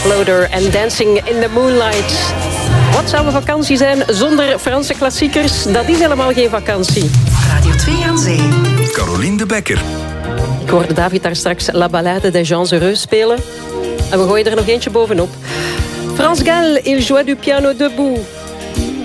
Uploader en Dancing in the Moonlight. Wat zou een vakantie zijn zonder Franse klassiekers? Dat is helemaal geen vakantie. Radio 2 aan Zee. Caroline de Bekker. Ik hoorde David daar straks La Ballade des Gens Heureux spelen. En we gooien er nog eentje bovenop. France Gall, il joue du piano debout.